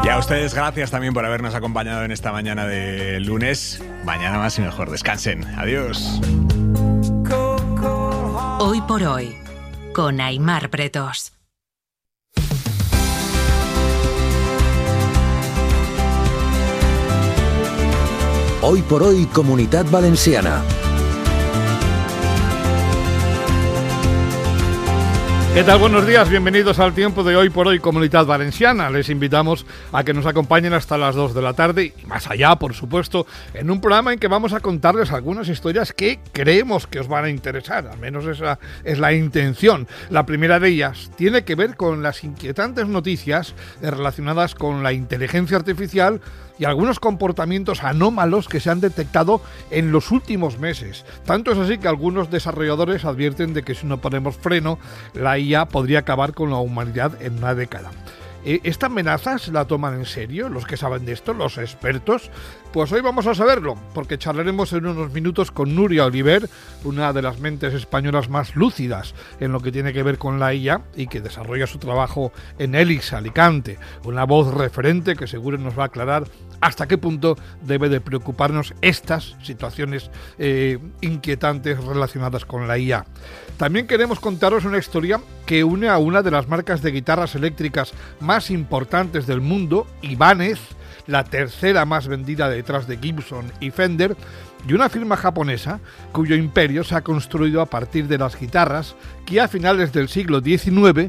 Y a ustedes gracias también por habernos acompañado en esta mañana de lunes. Mañana más y mejor. Descansen. Adiós. Hoy por hoy, con Aimar Pretos. Hoy por hoy, Comunitat Valenciana. ¿Qué tal? Buenos días, bienvenidos al tiempo de Hoy por Hoy Comunitat Valenciana. Les invitamos a que nos acompañen hasta las 2 de la tarde y más allá, por supuesto, en un programa en que vamos a contarles algunas historias que creemos que os van a interesar, al menos esa es la intención. La primera de ellas tiene que ver con las inquietantes noticias relacionadas con la inteligencia artificial y algunos comportamientos anómalos que se han detectado en los últimos meses. Tanto es así que algunos desarrolladores advierten de que si no ponemos freno, la IA podría acabar con la humanidad en una década. ¿Esta amenaza se la toman en serio los que saben de esto, los expertos? Pues hoy vamos a saberlo, porque charlaremos en unos minutos con Núria Oliver, una de las mentes españolas más lúcidas en lo que tiene que ver con la IA y que desarrolla su trabajo en ELIX Alicante, una voz referente que seguro nos va a aclarar hasta qué punto debe de preocuparnos estas situaciones inquietantes relacionadas con la IA. También queremos contaros una historia que une a una de las marcas de guitarras eléctricas más importantes del mundo, Ibanez, la tercera más vendida detrás de Gibson y Fender, y una firma japonesa cuyo imperio se ha construido a partir de las guitarras que a finales del siglo XIX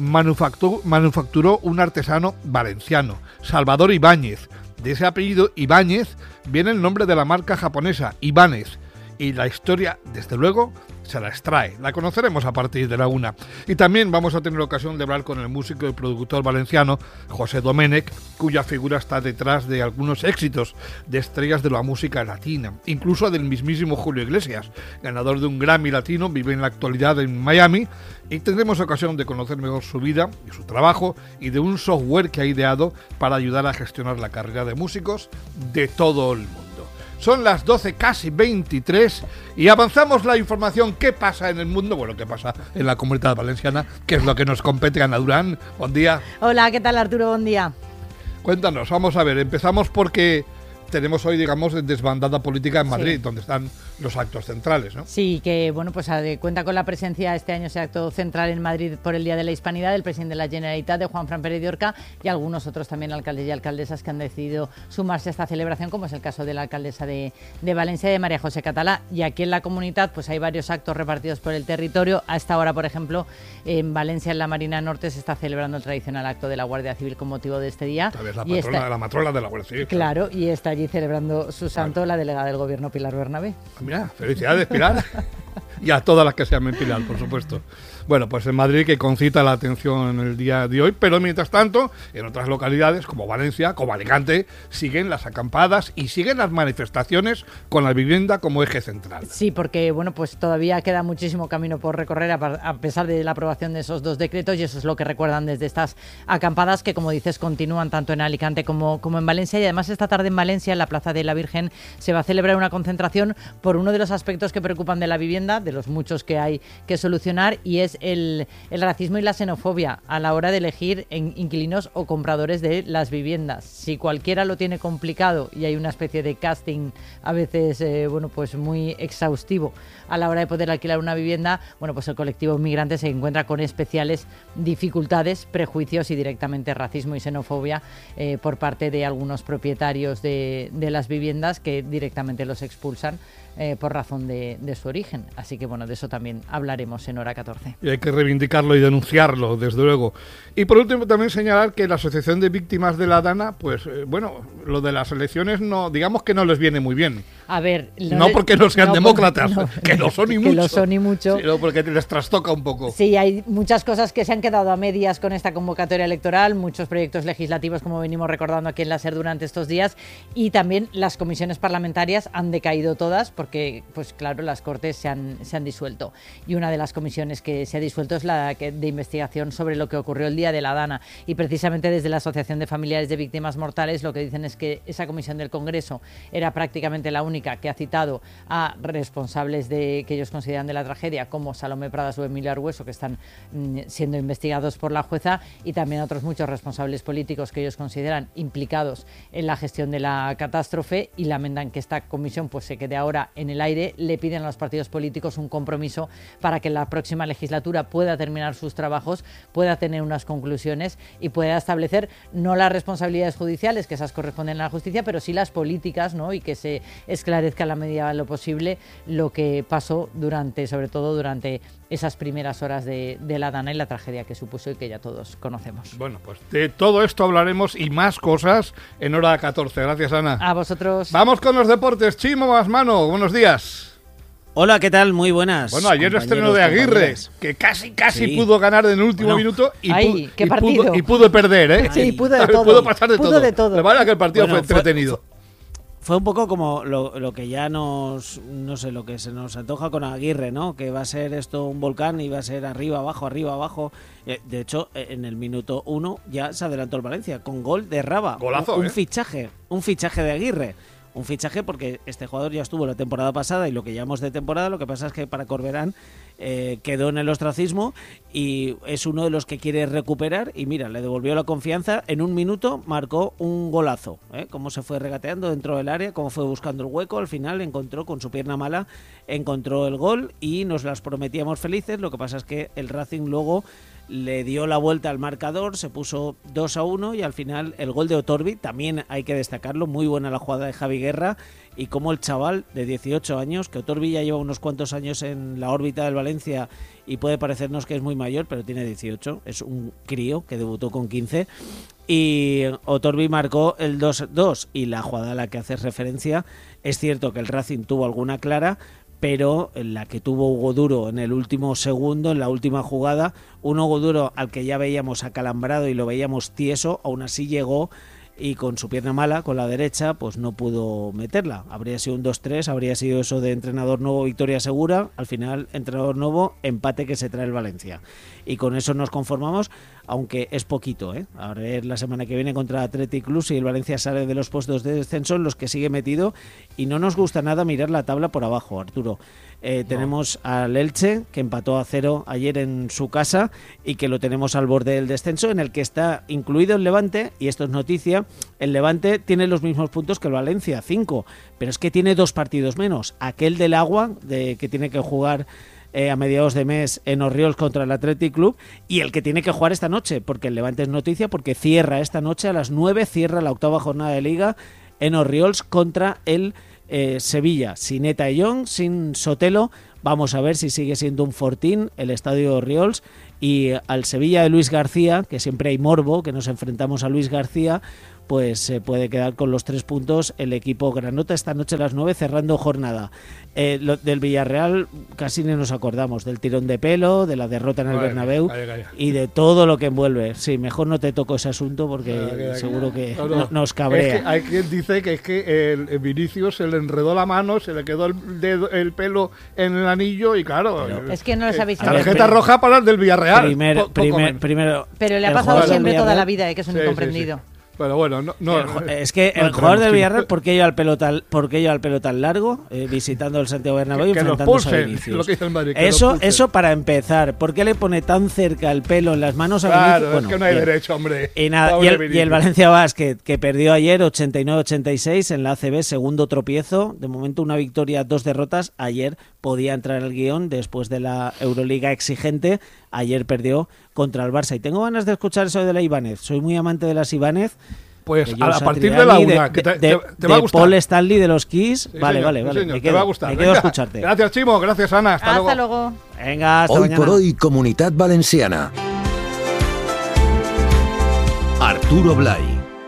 manufacturó un artesano valenciano, Salvador Ibáñez. De ese apellido Ibáñez viene el nombre de la marca japonesa, Ibanez, y la historia, desde luego, se la extrae. La conoceremos a partir de la 1. Y también vamos a tener ocasión de hablar con el músico y productor valenciano José Domènech, cuya figura está detrás de algunos éxitos de estrellas de la música latina, incluso del mismísimo Julio Iglesias, ganador de un Grammy latino, vive en la actualidad en Miami, y tendremos ocasión de conocer mejor su vida y su trabajo y de un software que ha ideado para ayudar a gestionar la carrera de músicos de todo el mundo. Son las 12, casi 23, y avanzamos la información. ¿Qué pasa en el mundo? Bueno, ¿qué pasa en la Comunitat Valenciana? ¿Qué es lo que nos compete? Ana Durán, buen día. Hola, ¿qué tal, Arturo? Buen día. Cuéntanos, vamos a ver, empezamos porque tenemos hoy, digamos, desbandada política en Madrid, sí, donde están los actos centrales, ¿no? Sí, que bueno, pues cuenta con la presencia este año ese acto central en Madrid por el Día de la Hispanidad del presidente de la Generalitat, de Juanfran Pérez de Orca, y algunos otros también alcaldes y alcaldesas que han decidido sumarse a esta celebración, como es el caso de la alcaldesa de Valencia, de María José Catalá. Y aquí en la Comunitat pues hay varios actos repartidos por el territorio. A esta hora, por ejemplo, en Valencia, en la Marina Norte, se está celebrando el tradicional acto de la Guardia Civil con motivo de este día. La matrona de la Guardia Civil. Claro, y está allí celebrando su santo, la delegada del Gobierno, Pilar Bernabé. Mira, felicidades, Pilar. Y a todas las que se llamen Pilar, por supuesto. Bueno, pues en Madrid que concita la atención en el día de hoy, pero mientras tanto, en otras localidades como Valencia, como Alicante, siguen las acampadas y siguen las manifestaciones con la vivienda como eje central. Sí, porque bueno, pues todavía queda muchísimo camino por recorrer a pesar de la aprobación de esos dos decretos, y eso es lo que recuerdan desde estas acampadas que, como dices, continúan tanto en Alicante como en Valencia. Y además esta tarde en Valencia, en la Plaza de la Virgen, se va a celebrar una concentración por uno de los aspectos que preocupan de la vivienda, de los muchos que hay que solucionar, y es el racismo y la xenofobia a la hora de elegir inquilinos o compradores de las viviendas. Si cualquiera lo tiene complicado y hay una especie de casting a veces bueno, pues muy exhaustivo a la hora de poder alquilar una vivienda, bueno, pues el colectivo inmigrante se encuentra con especiales dificultades, prejuicios y directamente racismo y xenofobia por parte de algunos propietarios de las viviendas que directamente los expulsan por razón de su origen. Así que bueno, de eso también hablaremos en Hora 14. Y hay que reivindicarlo y denunciarlo, desde luego. Y por último también señalar que la Asociación de Víctimas de la Dana, pues bueno, lo de las elecciones no, digamos que no les viene muy bien. A ver, no porque no sean demócratas, que lo son y mucho. Que lo son y mucho. Sino porque les trastoca un poco. Sí, hay muchas cosas que se han quedado a medias con esta convocatoria electoral, muchos proyectos legislativos, como venimos recordando aquí en la SER durante estos días, y también las comisiones parlamentarias han decaído todas, porque pues claro, las Cortes se han se han disuelto. Y una de las comisiones que se ha disuelto es la de investigación sobre lo que ocurrió el día de la Dana. Y precisamente desde la Asociación de Familiares de Víctimas Mortales lo que dicen es que esa comisión del Congreso era prácticamente la única que ha citado a responsables que ellos consideran de la tragedia, como Salomé Pradas o Emilio Argüeso, que están siendo investigados por la jueza, y también otros muchos responsables políticos que ellos consideran implicados en la gestión de la catástrofe, y lamentan que esta comisión pues se quede ahora en el aire. Le piden a los partidos políticos un compromiso para que la próxima legislatura pueda terminar sus trabajos, pueda tener unas conclusiones y pueda establecer no las responsabilidades judiciales, que esas corresponden a la justicia, pero sí las políticas, ¿no? Y que se esclarezca a la medida de lo posible lo que pasó sobre todo durante esas primeras horas de la Dana y la tragedia que supuso y que ya todos conocemos. Bueno, pues de todo esto hablaremos y más cosas en hora 14. Gracias, Ana. A vosotros. Vamos con los deportes. Chimo Masmano, buenos días. Hola, ¿qué tal? Muy buenas. Bueno, ayer el estreno de Aguirre, que casi sí pudo ganar en el último minuto y pudo perder, ¿eh? Sí, pudo de todo. Pudo pasar de todo. La verdad es que el partido fue entretenido. Fue un poco como lo que ya no sé, lo que se nos antoja con Aguirre, ¿no? Que va a ser esto un volcán y va a ser arriba, abajo. De hecho, en el minuto 1 ya se adelantó el Valencia con gol de Raba. Golazo, un fichaje de Aguirre. Un fichaje porque este jugador ya estuvo la temporada pasada y lo que llamamos de temporada, lo que pasa es que para Corberán quedó en el ostracismo y es uno de los que quiere recuperar y mira, le devolvió la confianza, en un minuto marcó un golazo, cómo se fue regateando dentro del área, cómo fue buscando el hueco, al final encontró con su pierna mala, encontró el gol y nos las prometíamos felices. Lo que pasa es que el Racing luego le dio la vuelta al marcador, se puso 2-1 y al final el gol de Otorbi, también hay que destacarlo, muy buena la jugada de Javi Guerra y como el chaval de 18 años, que Otorbi ya lleva unos cuantos años en la órbita del Valencia y puede parecernos que es muy mayor, pero tiene 18, es un crío que debutó con 15 y Otorbi marcó el 2-2 y la jugada a la que haces referencia, es cierto que el Racing tuvo alguna clara, pero en la que tuvo Hugo Duro en el último segundo, en la última jugada, un Hugo Duro al que ya veíamos acalambrado y lo veíamos tieso, aún así llegó y con su pierna mala, con la derecha, pues no pudo meterla. Habría sido un 2-3, habría sido eso de entrenador nuevo, victoria segura. Al final, entrenador nuevo, empate que se trae el Valencia. Y con eso nos conformamos, aunque es poquito, ¿eh? A ver la semana que viene contra Athletic Club si el Valencia sale de los puestos de descenso en los que sigue metido. Y no nos gusta nada mirar la tabla por abajo, Arturo. Tenemos al Elche, que empató a 0 ayer en su casa y que lo tenemos al borde del descenso, en el que está incluido el Levante, y esto es noticia, el Levante tiene los mismos puntos que el Valencia, 5, pero es que tiene 2 partidos menos, aquel del Agua, que tiene que jugar a mediados de mes en Orriols contra el Athletic Club, y el que tiene que jugar esta noche, porque el Levante es noticia, porque cierra esta noche a las 9, cierra la 8ª jornada de Liga en Orriols contra el Sevilla, sin Eta y Young, sin Sotelo. Vamos a ver si sigue siendo un fortín el estadio de Orriols, y al Sevilla de Luis García, que siempre hay morbo, que nos enfrentamos a Luis García, pues se puede quedar con los 3 puntos el equipo granota esta noche a las 9 cerrando jornada. Del Villarreal casi ni nos acordamos, del tirón de pelo, de la derrota en el Bernabéu y de todo lo que envuelve. Sí, mejor no te toco ese asunto porque seguro que nos cabrea. Es que hay quien dice que es que el Vinicius se le enredó la mano, se le quedó el pelo en el anillo y claro... Es que no les habéis tarjeta roja para el del Villarreal. Primero, pero le ha pasado siempre toda la vida, que es un incomprendido. Sí. Pero bueno, es que el jugador del Villarreal, ¿por qué lleva el pelo tan largo visitando el Santiago Bernabéu y enfrentándose a Vinicius? Eso para empezar. ¿Por qué le pone tan cerca el pelo en las manos a Vinicius? Claro, es que no hay derecho, hombre. Y el Valencia Basket, que perdió ayer 89-86 en la ACB, segundo tropiezo. De momento una victoria, 2 derrotas. Ayer podía entrar el guión después de la Euroliga exigente. Ayer perdió contra el Barça. Y tengo ganas de escuchar eso de la Ibáñez. Soy muy amante de las Ibáñez. Pues a partir de la 1, que te va a gustar. Paul Stanley de los Kiss. Sí, vale. Te va a gustar. Me quedo a escucharte. Gracias, Chimo. Gracias, Ana. Hasta luego. Venga, hasta Hoy mañana. por hoy, Comunidad Valenciana. Arturo Blay.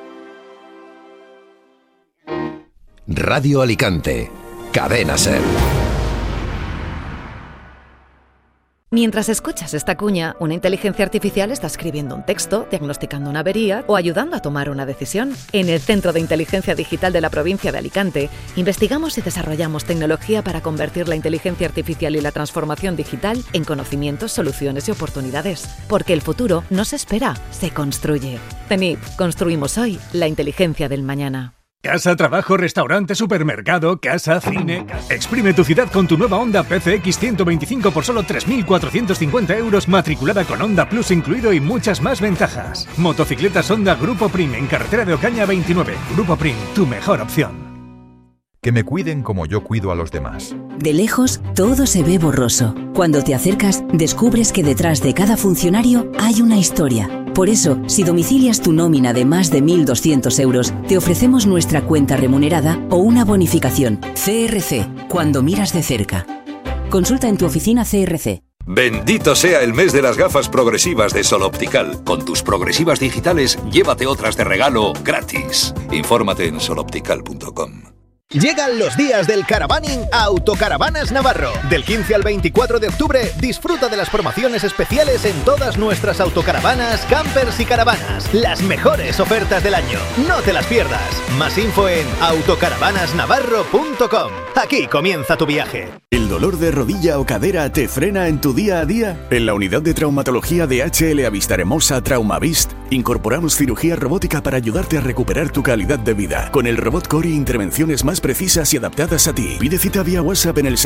Radio Alicante. Cadena SER. Mientras escuchas esta cuña, una inteligencia artificial está escribiendo un texto, diagnosticando una avería o ayudando a tomar una decisión. En el Centro de Inteligencia Digital de la provincia de Alicante, investigamos y desarrollamos tecnología para convertir la inteligencia artificial y la transformación digital en conocimientos, soluciones y oportunidades. Porque el futuro no se espera, se construye. CENIP, construimos hoy la inteligencia del mañana. Casa, trabajo, restaurante, supermercado, casa, cine... Exprime tu ciudad con tu nueva Honda PCX 125 por solo 3.450 euros, matriculada con Honda Plus incluido y muchas más ventajas. Motocicletas Honda Grupo Prim en carretera de Ocaña 29. Grupo Prim, tu mejor opción. Que me cuiden como yo cuido a los demás. De lejos, todo se ve borroso. Cuando te acercas, descubres que detrás de cada funcionario hay una historia. Por eso, si domicilias tu nómina de más de 1.200 euros, te ofrecemos nuestra cuenta remunerada o una bonificación. CRC, cuando miras de cerca. Consulta en tu oficina CRC. Bendito sea el mes de las gafas progresivas de Sol Optical. Con tus progresivas digitales, llévate otras de regalo gratis. Infórmate en soloptical.com. Llegan los días del caravaning a Autocaravanas Navarro. Del 15 al 24 de octubre, disfruta de las promociones especiales en todas nuestras autocaravanas, campers y caravanas. Las mejores ofertas del año. No te las pierdas. Más info en autocaravanasnavarro.com. Aquí comienza tu viaje. ¿El dolor de rodilla o cadera te frena en tu día a día? En la unidad de traumatología de HL Vistahermosa Traumavist incorporamos cirugía robótica para ayudarte a recuperar tu calidad de vida. Con el robot Cori, intervenciones más precisas y adaptadas a ti. Pide cita vía WhatsApp en el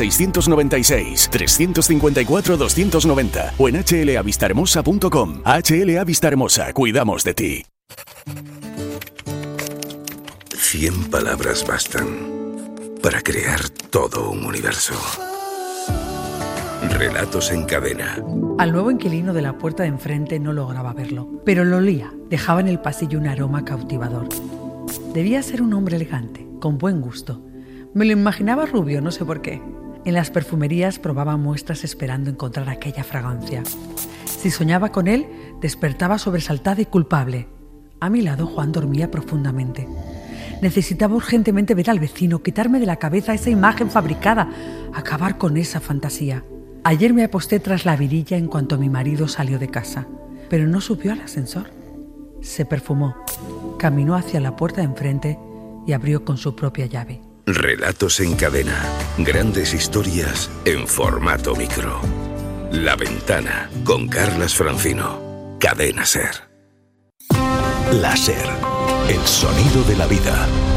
696-354-290 o en hlavistahermosa.com. HLA Vistahermosa, cuidamos de ti. 100 palabras bastan para crear todo un universo. Relatos en cadena. Al nuevo inquilino de la puerta de enfrente no lograba verlo, pero lo olía. Dejaba en el pasillo un aroma cautivador. Debía ser un hombre elegante, con buen gusto. Me lo imaginaba rubio, no sé por qué. En las perfumerías probaba muestras esperando encontrar aquella fragancia. Si soñaba con él, despertaba sobresaltada y culpable. A mi lado, Juan dormía profundamente. Necesitaba urgentemente ver al vecino, quitarme de la cabeza esa imagen fabricada, acabar con esa fantasía. Ayer me aposté tras la virilla en cuanto mi marido salió de casa, pero no subió al ascensor. Se perfumó, caminó hacia la puerta de enfrente y abrió con su propia llave. Relatos en cadena. Grandes historias en formato micro. La Ventana, con Carlas Francino. Cadena SER. La SER, el sonido de la vida.